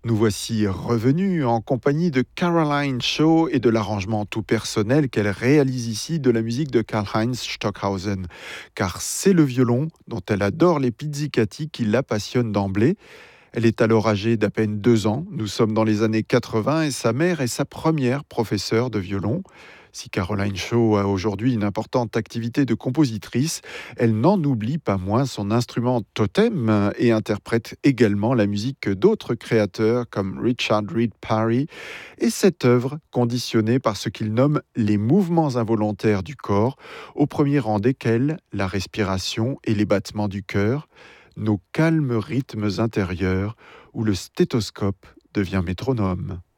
Nous voici revenus en compagnie de Caroline Shaw et de l'arrangement tout personnel qu'elle réalise ici de la musique de Karlheinz Stockhausen. Car c'est le violon, dont elle adore les pizzicati, qui la passionne d'emblée. Elle est alors âgée d'à peine 2 ans. Nous sommes dans les années 80 et sa mère est sa première professeure de violon. Si Caroline Shaw a aujourd'hui une importante activité de compositrice, elle n'en oublie pas moins son instrument totem et interprète également la musique d'autres créateurs comme Richard Reed Parry et cette œuvre conditionnée par ce qu'il nomme les mouvements involontaires du corps, au premier rang desquels la respiration et les battements du cœur, nos calmes rythmes intérieurs où le stéthoscope devient métronome.